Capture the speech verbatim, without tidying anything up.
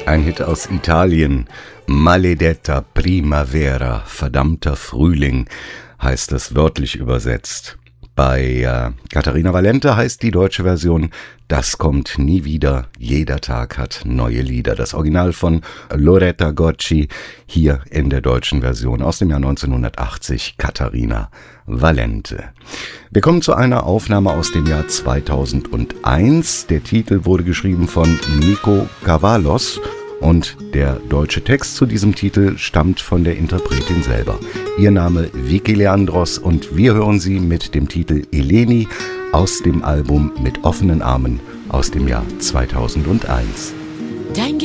Ein Hit aus Italien, Maledetta Primavera, verdammter Frühling, heißt es wörtlich übersetzt. Bei äh, Caterina Valente heißt die deutsche Version Das kommt nie wieder, jeder Tag hat neue Lieder. Das Original von Loretta Gocci, hier in der deutschen Version aus dem Jahr neunzehnhundertachtzig, Caterina Valente. Wir kommen zu einer Aufnahme aus dem Jahr zweitausendeins. Der Titel wurde geschrieben von Nico Cavalos. Und der deutsche Text zu diesem Titel stammt von der Interpretin selber. Ihr Name Vicky Leandros und wir hören sie mit dem Titel Eleni aus dem Album Mit offenen Armen aus dem Jahr zweitausendeins. Dein